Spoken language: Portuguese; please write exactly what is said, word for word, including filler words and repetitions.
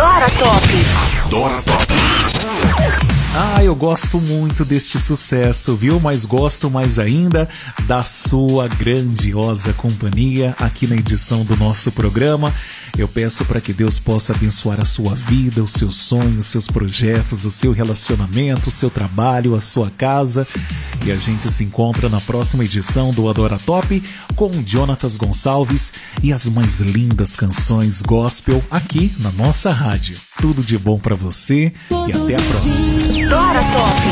Dora Top. Dora Top. Ah, eu gosto muito deste sucesso, viu? Mas gosto mais ainda da sua grandiosa companhia aqui na edição do nosso programa. Eu peço para que Deus possa abençoar a sua vida, os seus sonhos, os seus projetos, o seu relacionamento, o seu trabalho, a sua casa. E a gente se encontra na próxima edição do Adora Top com Jonatas Gonçalves e as mais lindas canções gospel aqui na nossa rádio. Tudo de bom para você e até a próxima. Dora Top.